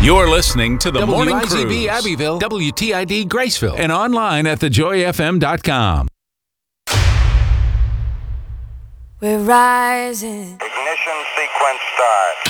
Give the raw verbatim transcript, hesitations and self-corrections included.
You're listening to the Morning W I Z B Cruise. Abbeville, W T I D Graceville, And online at the joy f m dot com. We're rising. Ignition sequence start.